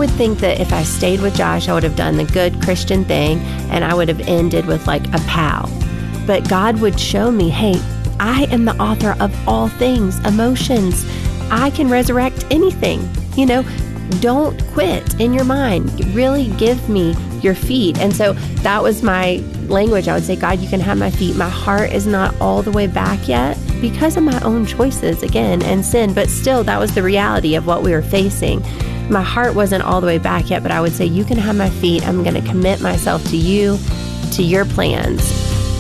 would think that if I stayed with Josh, I would have done the good Christian thing and I would have ended with like a pal. But God would show me, hey, I am the author of all things, emotions. I can resurrect anything. Don't quit in your mind. Really give me your feet. And so that was my language. I would say, God, you can have my feet. My heart is not all the way back yet because of my own choices again and sin. But still, that was the reality of what we were facing. My heart wasn't all the way back yet, but I would say, you can have my feet. I'm going to commit myself to you, to your plans.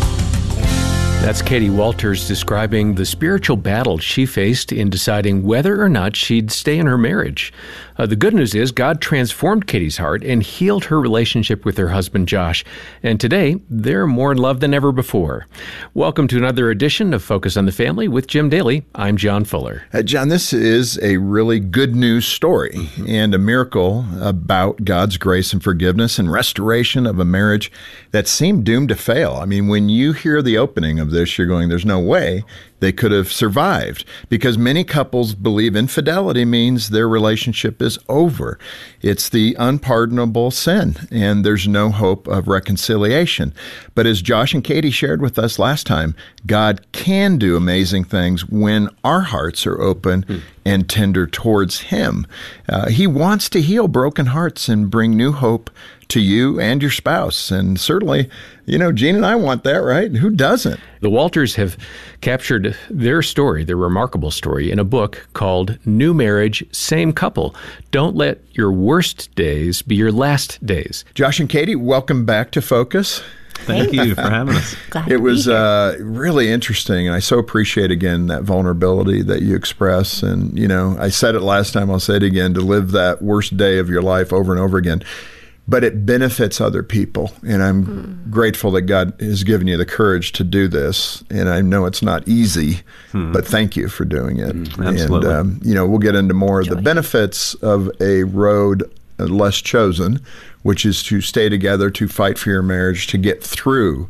That's Katie Walters describing the spiritual battle she faced in deciding whether or not she'd stay in her marriage. The good news is God transformed Katie's heart and healed her relationship with her husband, Josh. And today, they're more in love than ever before. Welcome to another edition of Focus on the Family with Jim Daly. I'm John Fuller. John, this is a really good news story and a miracle about God's grace and forgiveness and restoration of a marriage that seemed doomed to fail. I mean, when you hear the opening of this, you're going, there's no way they could have survived, because many couples believe infidelity means their relationship is over. It's the unpardonable sin, and there's no hope of reconciliation. But as Josh and Katie shared with us last time, God can do amazing things when our hearts are open and tender towards Him. He wants to heal broken hearts and bring new hope to you and your spouse. And certainly, Gene and I want that, right? Who doesn't? The Walters have captured their story, their remarkable story, in a book called New Marriage, Same Couple. Don't let your worst days be your last days. Josh and Katie, welcome back to Focus. Thank you for having us. It was really interesting, and I so appreciate, again, that vulnerability that you express. And, I said it last time, I'll say it again, to live that worst day of your life over and over again. But it benefits other people, and I'm grateful that God has given you the courage to do this. And I know it's not easy, but thank you for doing it. Absolutely. And, we'll get into more of the benefits of a road less chosen, which is to stay together, to fight for your marriage, to get through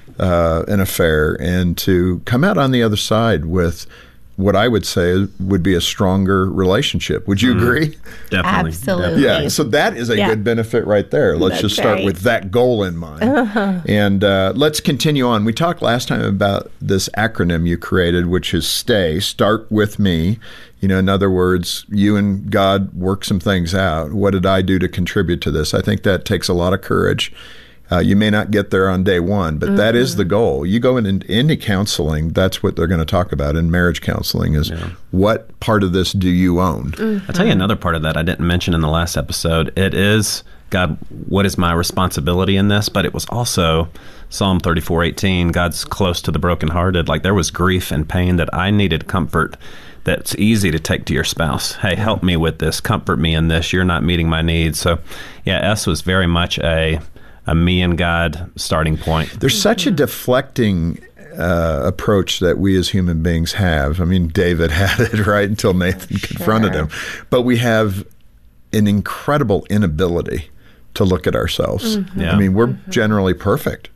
an affair, and to come out on the other side with what I would say would be a stronger relationship. Would you agree? Definitely. Absolutely. Yeah, so that is a good benefit right there. Let's just start with that goal in mind. And let's continue on. We talked last time about this acronym you created, which is STAY, Start With Me. In other words, you and God work some things out. What did I do to contribute to this? I think that takes a lot of courage. You may not get there on day one, but that is the goal. You go into counseling, that's what they're going to talk about in marriage counseling is what part of this do you own? I'll tell you another part of that I didn't mention in the last episode. It is, God, what is my responsibility in this? But it was also Psalm 34:18, God's close to the brokenhearted. Like there was grief and pain that I needed comfort. That's easy to take to your spouse. Hey, help me with this. Comfort me in this. You're not meeting my needs. So, S was very much a me and God starting point. There's such a deflecting approach that we as human beings have. I mean, David had it, right, until Nathan confronted him. But we have an incredible inability to look at ourselves. I mean, we're generally perfect.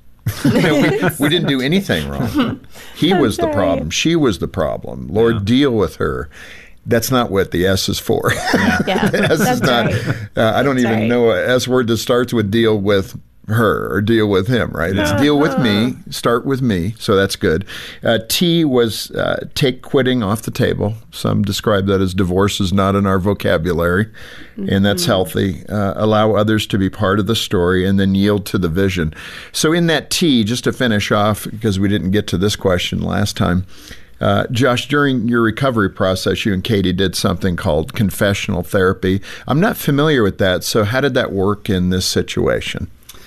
We didn't do anything wrong. He was the problem. She was the problem. Lord, deal with her. That's not what the S is for. S is not. I don't even know a S word that starts with deal with her or deal with him, right? It's deal with me, start with me, so that's good. T was take quitting off the table. Some describe that as divorce is not in our vocabulary, and that's healthy. Allow others to be part of the story, and then yield to the vision. So in that T, just to finish off, because we didn't get to this question last time, Josh, during your recovery process, you and Katie did something called confessional therapy. I'm not familiar with that, so how did that work in this situation?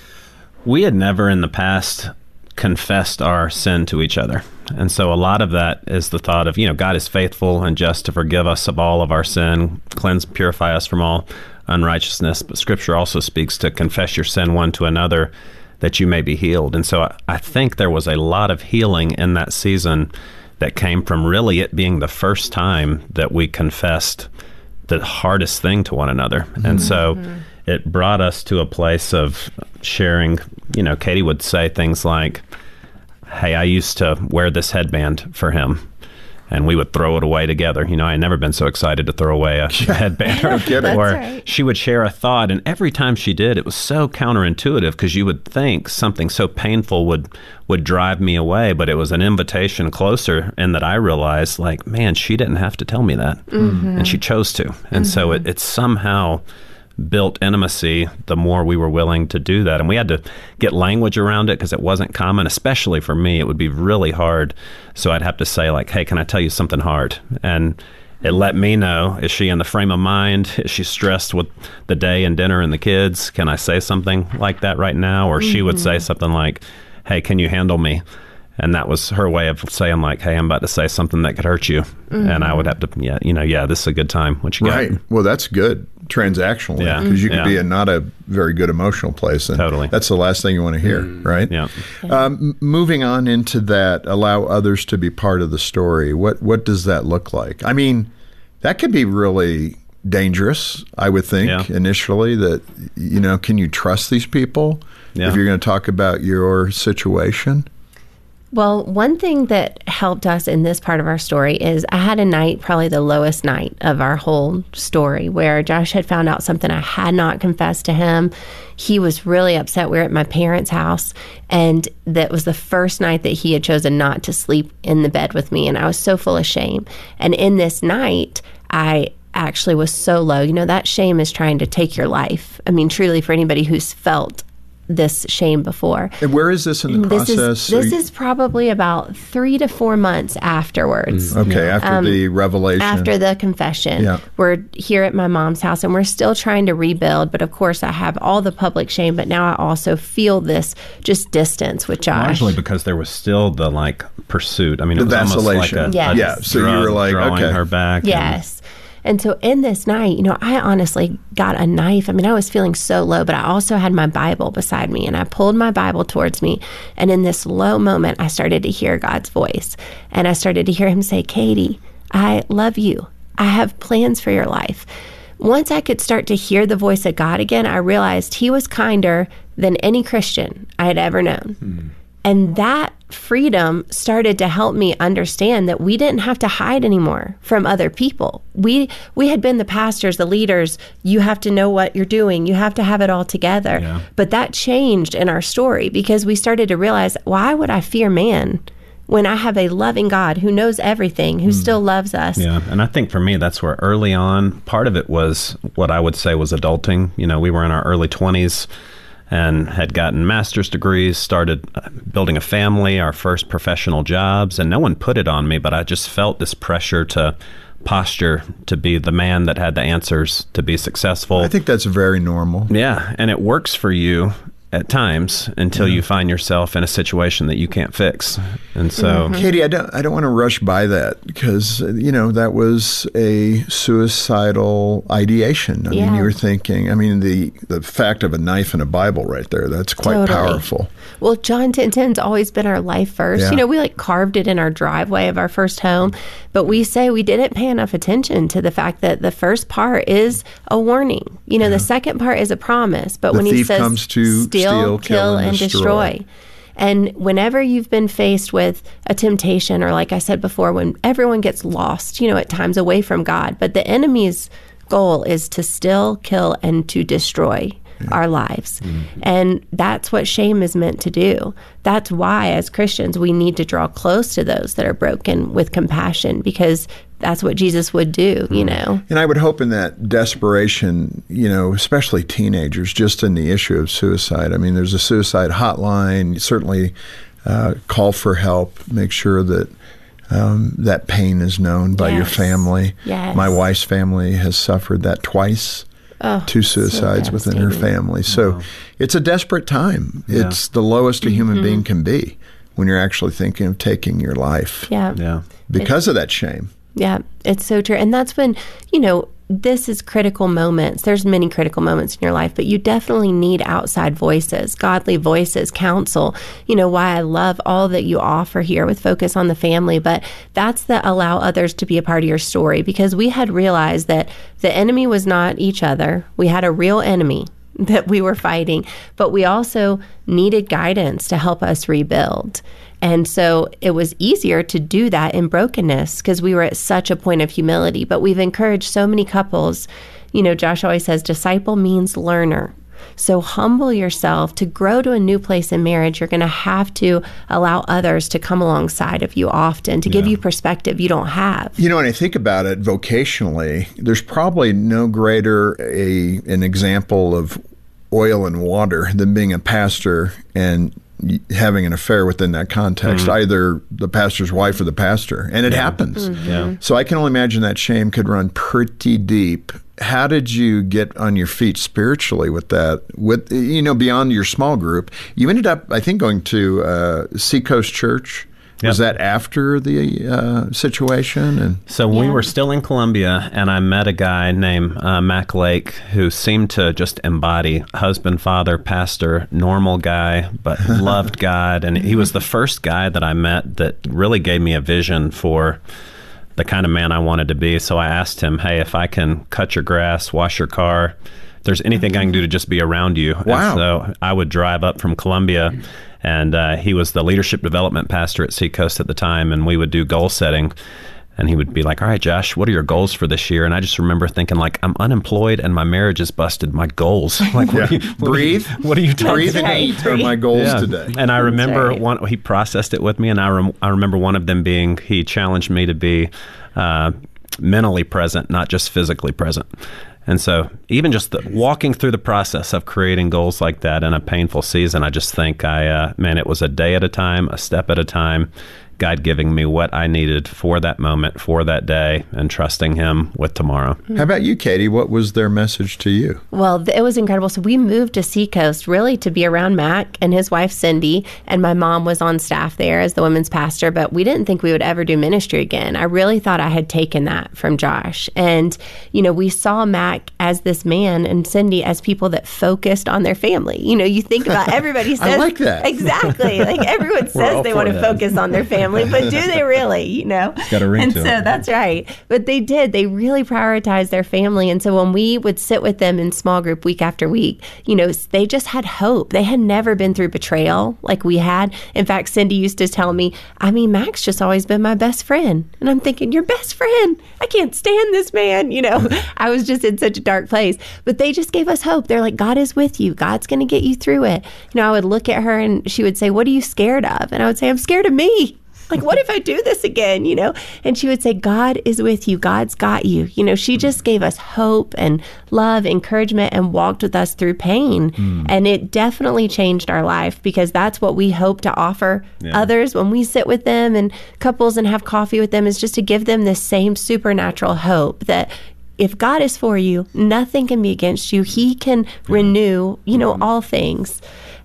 We had never in the past confessed our sin to each other. And so a lot of that is the thought of, God is faithful and just to forgive us of all of our sin, cleanse, purify us from all unrighteousness. But Scripture also speaks to confess your sin one to another that you may be healed. And so I think there was a lot of healing in that season that came from really it being the first time that we confessed the hardest thing to one another. And so it brought us to a place of sharing. Katie would say things like, hey, I used to wear this headband for him. and we would throw it away together. I had never been so excited to throw away a headband. Or right. she would share a thought, and every time she did, it was so counterintuitive, because you would think something so painful would drive me away, but it was an invitation closer, and that I realized, like, man, she didn't have to tell me that, and she chose to. And so it somehow built intimacy the more we were willing to do that. And we had to get language around it, because it wasn't common, especially for me. It would be really hard. So I'd have to say, like, hey, can I tell you something hard? And it let me know, is she in the frame of mind? Is she stressed with the day and dinner and the kids? Can I say something like that right now? Or she would say something like, hey, can you handle me? And that was her way of saying, like, hey, I'm about to say something that could hurt you. And I would have to, this is a good time. What you got? Right. Well, that's good transactionally, Yeah. because you could be in not a very good emotional place. And Totally. that's the last thing you want to hear, right? Yeah. Moving on into that, allow others to be part of the story. What does that look like? I mean, that could be really dangerous, I would think, initially, that, can you trust these people if you're going to talk about your situation? Well, one thing that helped us in this part of our story is I had a night, probably the lowest night of our whole story, where Josh had found out something I had not confessed to him. He was really upset. We were at my parents' house, and that was the first night that he had chosen not to sleep in the bed with me, and I was so full of shame. And in this night, I actually was so low. That shame is trying to take your life. I mean, truly, for anybody who's felt this shame before. And where is this in the process? This is probably about 3 to 4 months afterwards. Okay, after the revelation. After the confession. Yeah. We're here at my mom's house, and we're still trying to rebuild. But of course, I have all the public shame, but now I also feel this just distance with Josh. Largely because there was still the, like, pursuit. I mean, it The was vacillation. almost Yes. like a Yeah, so you were like, drawing okay. her back. Yes. And so in this night, I honestly got a knife. I mean, I was feeling so low, but I also had my Bible beside me, and I pulled my Bible towards me. And in this low moment, I started to hear God's voice, and I started to hear him say, Katie, I love you. I have plans for your life. Once I could start to hear the voice of God again, I realized he was kinder than any Christian I had ever known. And that freedom started to help me understand that we didn't have to hide anymore from other people. We had been the pastors, the leaders. You have to know what you're doing. You have to have it all together. Yeah. But that changed in our story, because we started to realize, why would I fear man when I have a loving God who knows everything, who still loves us? Yeah, and I think for me, that's where early on, part of it was what I would say was adulting. We were in our early 20s. And had gotten master's degrees, started building a family, our first professional jobs, and no one put it on me, but I just felt this pressure to posture to be the man that had the answers to be successful. I think that's very normal. Yeah, and it works for you at times until you find yourself in a situation that you can't fix. And so Katie, I don't want to rush by that, because that was a suicidal ideation. I mean, you were thinking, the fact of a knife and a Bible right there, that's quite powerful. Well, John 10:10's always been our life verse. Yeah. We carved it in our driveway of our first home, but we say we didn't pay enough attention to the fact that the first part is a warning. The second part is a promise, but The when he thief says comes to steal, kill, and destroy. And whenever you've been faced with a temptation, or like I said before, when everyone gets lost, at times away from God, but the enemy's goal is to still, kill, and to destroy our lives. And that's what shame is meant to do. That's why, as Christians, we need to draw close to those that are broken with compassion, because that's what Jesus would do, And I would hope in that desperation, especially teenagers, just in the issue of suicide. I mean, there's a suicide hotline. Certainly call for help. Make sure that that pain is known by your family. Yes. My wife's family has suffered that twice. 2 suicides within her family. So it's a desperate time. Yeah. It's the lowest a human being can be when you're actually thinking of taking your life yeah. because of that shame. Yeah, it's so true. And that's when, this is critical moments. There's many critical moments in your life, but you definitely need outside voices, godly voices, counsel. Why I love all that you offer here with Focus on the Family, but that's the allow others to be a part of your story, because we had realized that the enemy was not each other. We had a real enemy that we were fighting, but we also needed guidance to help us rebuild. And so it was easier to do that in brokenness because we were at such a point of humility. But we've encouraged so many couples. Josh always says disciple means learner. So humble yourself. To grow to a new place in marriage, you're going to have to allow others to come alongside of you often to give you perspective you don't have. When I think about it vocationally, there's probably no greater an example of oil and water than being a pastor and having an affair within that context, either the pastor's wife or the pastor. And it happens. So I can only imagine that shame could run pretty deep. How did you get on your feet spiritually with that? Beyond your small group, you ended up, I think, going to Seacoast Church. Was that after the situation? And so we were still in Columbia, and I met a guy named Mac Lake who seemed to just embody husband, father, pastor, normal guy, but loved God. And he was the first guy that I met that really gave me a vision for the kind of man I wanted to be. So I asked him, hey, if I can cut your grass, wash your car, if there's anything I can do to just be around you. Wow. And so I would drive up from Columbia, and he was the leadership development pastor at Seacoast at the time, and we would do goal setting. And he would be like, all right, Josh, what are your goals for this year? And I just remember thinking, like, I'm unemployed and my marriage is busted. My goals. Like, breathe. What are you talking Breathe and eat are my goals today. And I remember he processed it with me, and I remember one of them being, he challenged me to be mentally present, not just physically present. And so even just walking through the process of creating goals like that in a painful season, I just think it was a day at a time, a step at a time, God giving me what I needed for that moment, for that day, and trusting Him with tomorrow. How about you, Katie? What was their message to you? Well, it was incredible. So we moved to Seacoast really to be around Mac and his wife, Cindy, and my mom was on staff there as the women's pastor, but we didn't think we would ever do ministry again. I really thought I had taken that from Josh. And, we saw Mac as this man and Cindy as people that focused on their family. You think about everybody says... I like that. Exactly. Like everyone says they want to focus on their family. But do they really, It's got a ring to it. So that's right. But they did. They really prioritized their family. And so when we would sit with them in small group week after week, they just had hope. They had never been through betrayal like we had. In fact, Cindy used to tell me, Mac's just always been my best friend. And I'm thinking, your best friend? I can't stand this man. I was just in such a dark place. But they just gave us hope. They're like, God is with you. God's going to get you through it. I would look at her and she would say, what are you scared of? And I would say, I'm scared of me. Like, what if I do this again, And she would say, God is with you. God's got you. She just gave us hope and love, encouragement, and walked with us through pain. And it definitely changed our life because that's what we hope to offer others when we sit with them and couples and have coffee with them, is just to give them this same supernatural hope that if God is for you, nothing can be against you. He can renew, all things.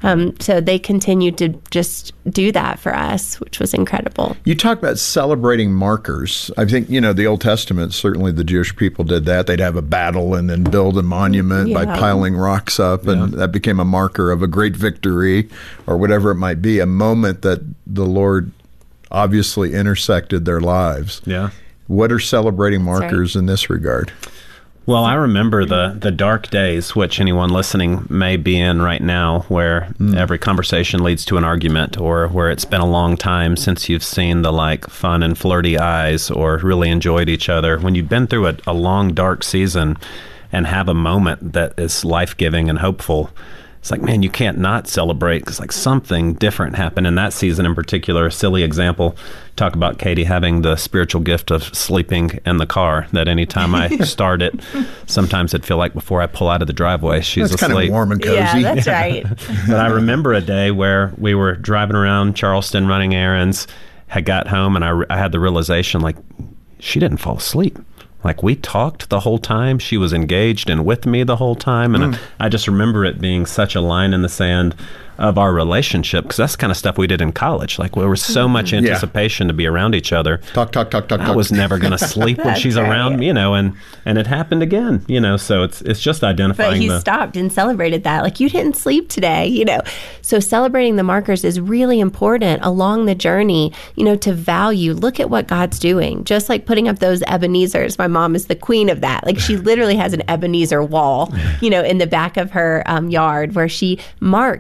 So they continued to just do that for us, which was incredible. You talk about celebrating markers. I think, the Old Testament, certainly the Jewish people did that. They'd have a battle and then build a monument by piling rocks up. And that became a marker of a great victory or whatever it might be, a moment that the Lord obviously intersected their lives. Yeah. What are celebrating markers in this regard? Well, I remember the dark days, which anyone listening may be in right now, where every conversation leads to an argument, or where it's been a long time since you've seen the fun and flirty eyes or really enjoyed each other. When you've been through a long, dark season and have a moment that is life-giving and hopeful, it's like, man, you can't not celebrate because something different happened in that season in particular. A silly example, talk about Katie having the spiritual gift of sleeping in the car, that anytime I start it, sometimes it'd feel like before I pull out of the driveway, she's asleep. Kind of warm and cozy. Yeah, that's right. But I remember a day where we were driving around Charleston running errands, had got home, and I had the realization, she didn't fall asleep. We talked the whole time. She was engaged and with me the whole time. And I just remember it being such a line in the sand of our relationship, because that's the kind of stuff we did in college. There was so much anticipation to be around each other. Talk. I was never going to sleep when she's around me, and it happened again, so it's just identifying. But he stopped and celebrated that. You didn't sleep today, So celebrating the markers is really important along the journey, to value, look at what God's doing. Just like putting up those Ebenezers. My mom is the queen of that. She literally has an Ebenezer wall, in the back of her yard where she marks God's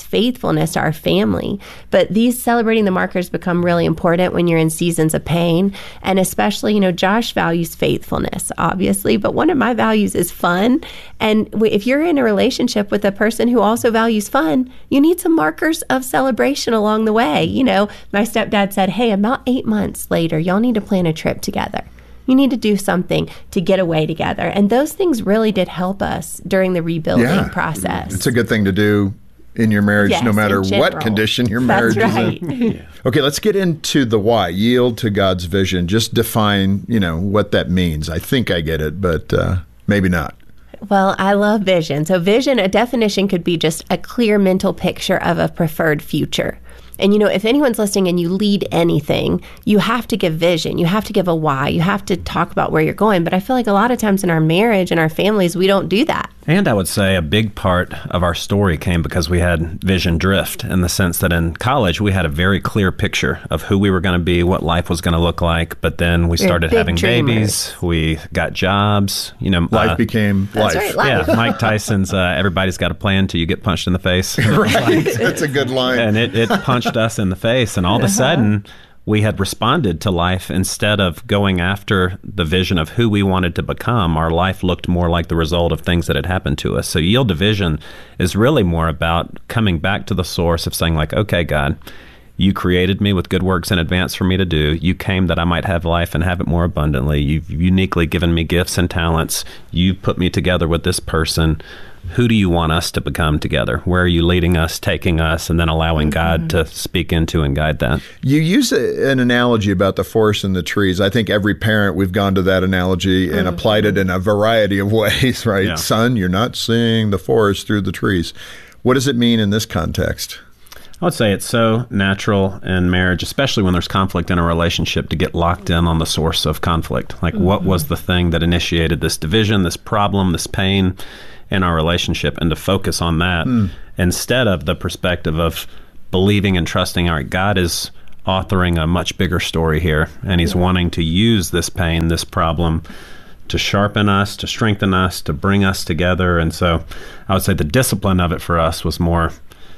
faithfulness to our family. But these celebrating the markers become really important when you're in seasons of pain. And especially, Josh values faithfulness, obviously, but one of my values is fun. And if you're in a relationship with a person who also values fun, you need some markers of celebration along the way. My stepdad said, hey, about 8 months later, y'all need to plan a trip together. You need to do something to get away together. And those things really did help us during the rebuilding process. It's a good thing to do in your marriage, no matter what condition your marriage is in. Okay, let's get into the why. Yield to God's vision. Just define, what that means. I think I get it, but maybe not. Well, I love vision. So vision, a definition could be just a clear mental picture of a preferred future. And, if anyone's listening and you lead anything, you have to give vision. You have to give a why. You have to talk about where you're going. But I feel like a lot of times in our marriage and our families, we don't do that. And I would say a big part of our story came because we had vision drift, in the sense that in college, we had a very clear picture of who we were going to be, what life was going to look like. But then we started having babies. We got jobs. Life became life. Right, life. Yeah, Mike Tyson's everybody's got a plan till you get punched in the face. Right. That's a good line. And it punched us in the face. And all of a sudden, we had responded to life instead of going after the vision of who we wanted to become. Our life looked more like the result of things that had happened to us. So yield to vision is really more about coming back to the source of saying, like, okay, God, you created me with good works in advance for me to do. You came that I might have life and have it more abundantly. You've uniquely given me gifts and talents. You put me together with this person. Who do you want us to become together? Where are you leading us, taking us, and then allowing God to speak into and guide that? You use an analogy about the forest and the trees. I think every parent, we've gone to that analogy and applied it in a variety of ways, right? Yeah. Son, you're not seeing the forest through the trees. What does it mean in this context? I would say it's so natural in marriage, especially when there's conflict in a relationship, to get locked in on the source of conflict. Like, what was the thing that initiated this division, this problem, this pain in our relationship, and to focus on that instead of the perspective of believing and trusting, all right, God is authoring a much bigger story here, and he's wanting to use this pain, this problem, to sharpen us, to strengthen us, to bring us together. And so I would say the discipline of it for us was more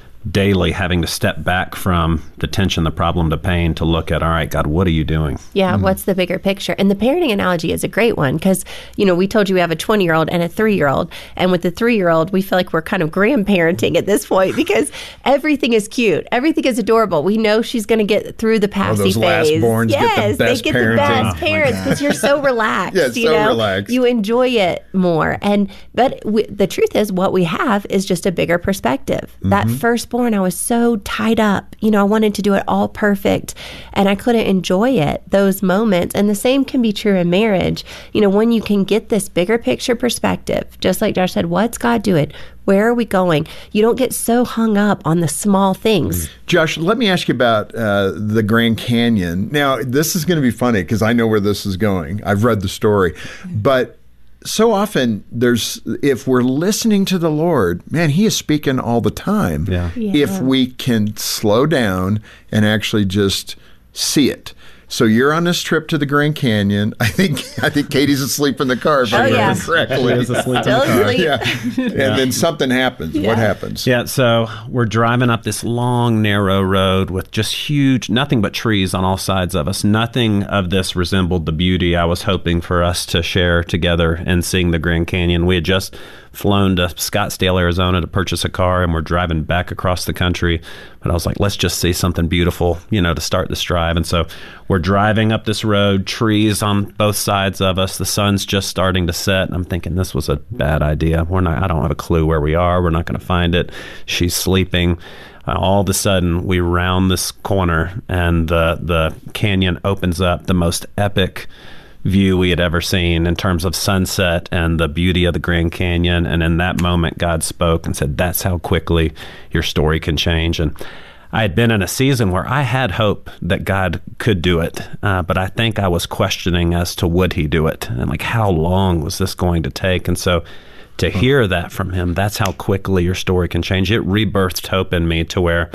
daily having to step back from the tension, the problem, the pain, to look at, all right, God, what are you doing? Yeah, what's the bigger picture? And the parenting analogy is a great one because, we told you we have a 20-year-old and a 3-year-old. And with the 3-year-old, we feel like we're kind of grandparenting at this point because everything is cute. Everything is adorable. We know she's going to get through the passy those phase. last-borns Yes, get the best they get parenting. the best parents because you're so relaxed. Yeah, so relaxed. You enjoy it more. But the truth is what we have is just a bigger perspective. That firstborn, I was so tied up. I wanted to do it all perfect and I couldn't enjoy it, those moments. And the same can be true in marriage. When you can get this bigger picture perspective, just like Josh said, what's God doing? Where are we going? You don't get so hung up on the small things. Josh, let me ask you about the Grand Canyon. Now, this is going to be funny because I know where this is going. I've read the story. But so often if we're listening to the Lord, man, he is speaking all the time. Yeah. If we can slow down and actually just see it. So you're on this trip to the Grand Canyon. I think Katie's asleep in the car, if I remember correctly. She is asleep Still in the car. asleep. Yeah. And then something happens. Yeah. What happens? Yeah, so we're driving up this long, narrow road with just huge, nothing but trees on all sides of us. Nothing of this resembled the beauty I was hoping for us to share together in seeing the Grand Canyon. We had just flown to Scottsdale, Arizona to purchase a car, and we're driving back across the country. But I was like, let's just see something beautiful, to start this drive. And so we're driving up this road, trees on both sides of us. The sun's just starting to set. And I'm thinking this was a bad idea. I don't have a clue where we are. We're not going to find it. She's sleeping. All of a sudden, we round this corner, and the canyon opens up, the most epic view we had ever seen in terms of sunset and the beauty of the Grand Canyon. And in that moment, God spoke and said, that's how quickly your story can change. And I had been in a season where I had hope that God could do it, but I think I was questioning as to would he do it, and like how long was this going to take. And so to hear that from him, that's how quickly your story can change. It rebirthed hope in me to where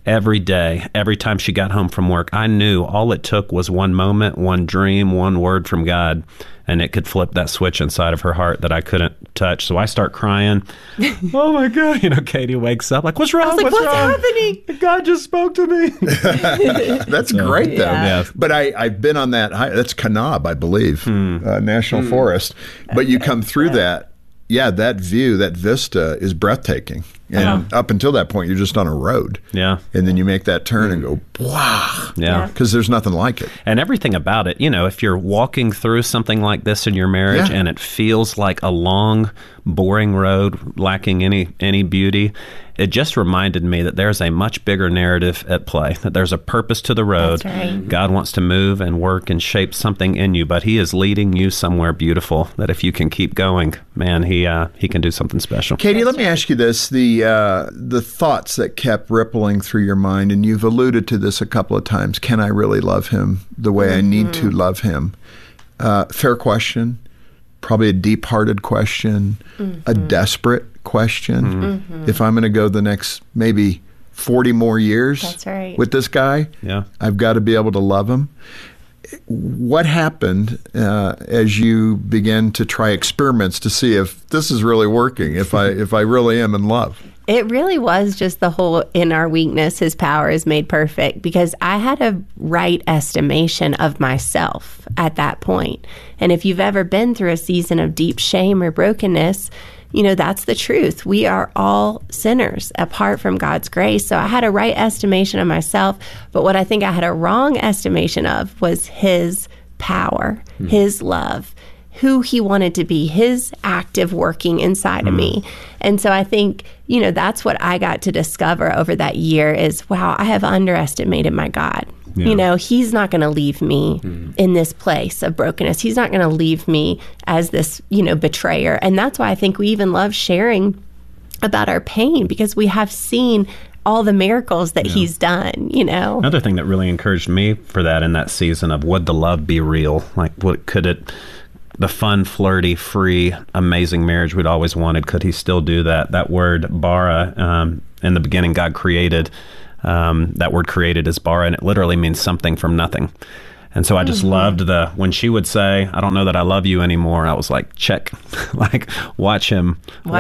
every day, every time she got home from work, I knew all it took was one moment, one dream, one word from God, and it could flip that switch inside of her heart that I couldn't touch. So I start crying. Oh my God. Katie wakes up like, what's wrong? I was like, what's happening? God just spoke to me. That's great, though. Yeah. But I've been on that. That's Kanab, I believe, National Forest. But you come through that. Yeah, that view, that vista is breathtaking. And up until that point, you're just on a road. Yeah. And then you make that turn and go, wow. Yeah. Because there's nothing like it. And everything about it, if you're walking through something like this in your marriage and it feels like a long, boring road lacking any beauty, it just reminded me that there's a much bigger narrative at play, that there's a purpose to the road. That's right. God wants to move and work and shape something in you, but he is leading you somewhere beautiful, that if you can keep going, man, he can do something special. Katie, let me ask you this. The thoughts that kept rippling through your mind, and you've alluded to this a couple of times, can I really love him the way I need to love him? Fair question. Probably a deep-hearted question, a desperate question. If I'm going to go the next maybe 40 more years That's right. with this guy, I've got to be able to love him. What happened as you began to try experiments to see if this is really working, if I really am in love? It really was just the whole in our weakness, his power is made perfect, because I had a right estimation of myself at that point. And if you've ever been through a season of deep shame or brokenness, that's the truth. We are all sinners apart from God's grace. So I had a right estimation of myself. But what I think I had a wrong estimation of was his power, his love, who he wanted to be, his active working inside of me. And so I think, that's what I got to discover over that year is, wow, I have underestimated my God. Yeah. He's not going to leave me in this place of brokenness. He's not going to leave me as this, betrayer. And that's why I think we even love sharing about our pain, because we have seen all the miracles that he's done, Another thing that really encouraged me for that in that season of would the love be real? Like, what could it... The fun, flirty, free, amazing marriage we'd always wanted. Could he still do that? That word bara, in the beginning, God created. That word created is bara, and it literally means something from nothing. And so I just loved when she would say, I don't know that I love you anymore. I was like, check, like watch him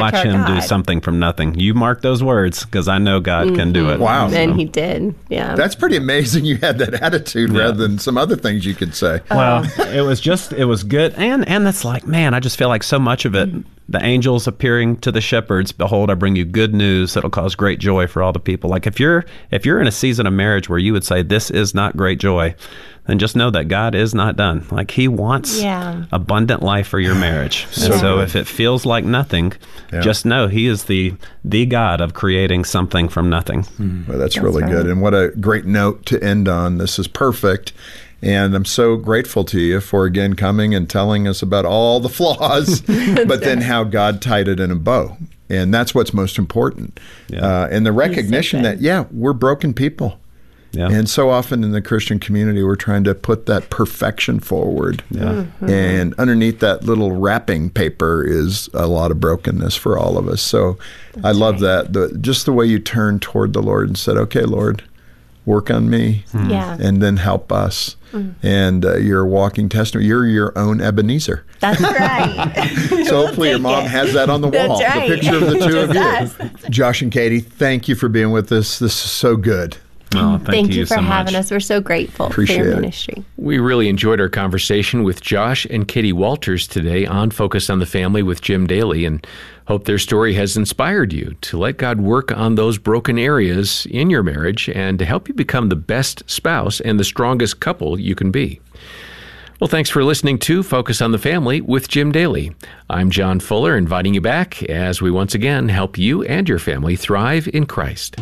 do something from nothing. You mark those words, because I know God can do it. Wow. And he did. Yeah. That's pretty amazing. You had that attitude rather than some other things you could say. Well, it was good. And that's like, man, I just feel like so much of it, the angels appearing to the shepherds, behold, I bring you good news that'll cause great joy for all the people. Like if you're in a season of marriage where you would say this is not great joy, then just know that God is not done. Like he wants abundant life for your marriage. So if it feels like nothing, just know he is the God of creating something from nothing. Well, that's really good. And what a great note to end on. This is perfect. And I'm so grateful to you for, again, coming and telling us about all the flaws, but then how God tied it in a bow. And that's what's most important. And the recognition that, we're broken people. Yeah. And so often in the Christian community, we're trying to put that perfection forward. Yeah. And underneath that little wrapping paper is a lot of brokenness for all of us. So I love that. Just the way you turned toward the Lord and said, okay, Lord, work on me, and then help us. And you're a walking testimony. You're your own Ebenezer. That's right. So hopefully your mom has that on the wall, the picture of the two of you. Josh and Katie, thank you for being with us. This is so good. Oh, thank you for so having much. us. We're so grateful Appreciate for your it. ministry. We really enjoyed our conversation with Josh and Katie Walters today on Focus on the Family with Jim Daly, and hope their story has inspired you to let God work on those broken areas in your marriage and to help you become the best spouse and the strongest couple you can be. Well, thanks for listening to Focus on the Family with Jim Daly. I'm John Fuller, inviting you back as we once again help you and your family thrive in Christ.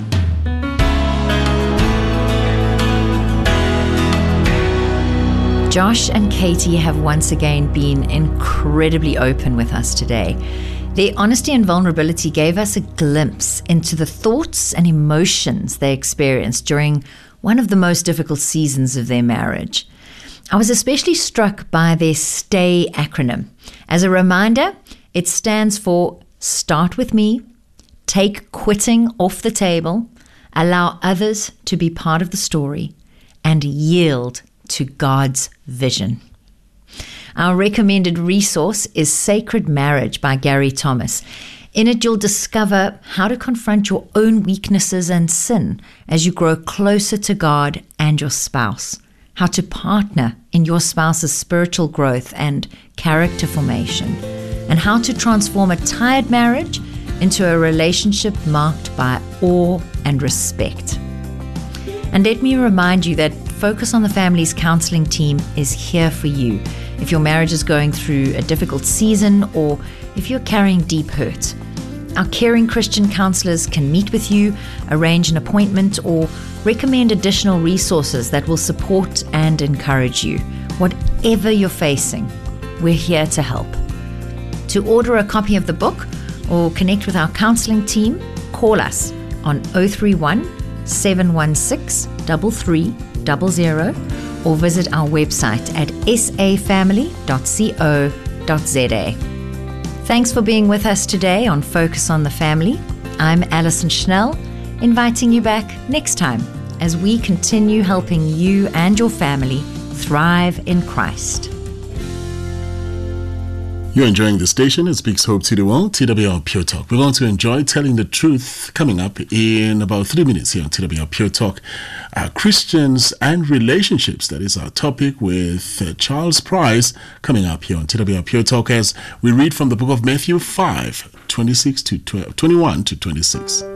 Josh and Katie have once again been incredibly open with us today. Their honesty and vulnerability gave us a glimpse into the thoughts and emotions they experienced during one of the most difficult seasons of their marriage. I was especially struck by their STAY acronym. As a reminder, it stands for Start With Me, Take Quitting Off the Table, allow others to be part of the story, and yield to God's vision. Our recommended resource is Sacred Marriage by Gary Thomas. In it, you'll discover how to confront your own weaknesses and sin as you grow closer to God and your spouse, how to partner in your spouse's spiritual growth and character formation, and how to transform a tired marriage into a relationship marked by awe and respect. And let me remind you that Focus on the Family's counseling team is here for you if your marriage is going through a difficult season or if you're carrying deep hurt. Our caring Christian counselors can meet with you, arrange an appointment, or recommend additional resources that will support and encourage you. Whatever you're facing, we're here to help. To order a copy of the book or connect with our counseling team, call us on 031 716 3300 or visit our website at safamily.co.za. Thanks for being with us today on Focus on the Family. I'm Alison Schnell, inviting you back next time as we continue helping you and your family thrive in Christ. You're enjoying the station. It speaks hope to the world, TWR Pure Talk. We're going to enjoy telling the truth coming up in about 3 minutes here on TWR Pure Talk. Christians and relationships, that is our topic, with Charles Price coming up here on TWR Pure Talk as we read from the book of Matthew 5, 21 to 26.